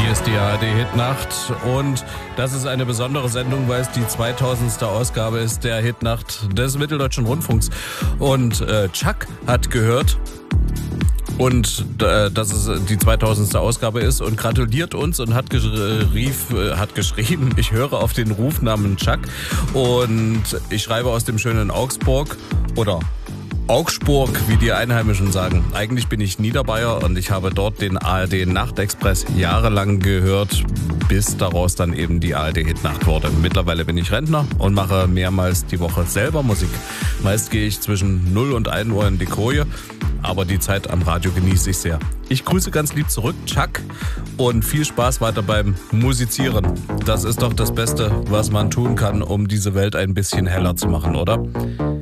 Hier ist die ARD-Hitnacht und das ist eine besondere Sendung, weil es die 2000. Ausgabe ist der Hitnacht des Mitteldeutschen Rundfunks. Und Chuck hat gehört und dass es die 2000. Ausgabe ist und gratuliert uns und hat geschrieben, ich höre auf den Rufnamen Chuck und ich schreibe aus dem schönen Augsburg oder Augsburg, wie die Einheimischen sagen. Eigentlich bin ich Niederbayer und ich habe dort den ARD-Nachtexpress jahrelang gehört, bis daraus dann eben die ARD-Hitnacht wurde. Mittlerweile bin ich Rentner und mache mehrmals die Woche selber Musik. Meist gehe ich zwischen 0 und 1 Uhr in die Koje, aber die Zeit am Radio genieße ich sehr. Ich grüße ganz lieb zurück, Chuck, und viel Spaß weiter beim Musizieren. Das ist doch das Beste, was man tun kann, um diese Welt ein bisschen heller zu machen, oder?